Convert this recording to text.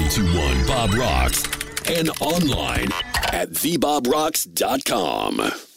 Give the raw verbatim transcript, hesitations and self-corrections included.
nine two one Bob Rocks and online at the bob rocks dot com.